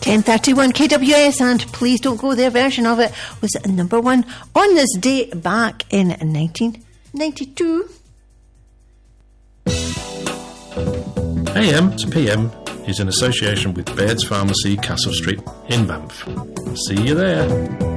10:31 KWS, and Please Don't Go. Their version of it was number one on this day back in 1992. AM to PM is in association with Baird's Pharmacy, Castle Street in Banff. See you there.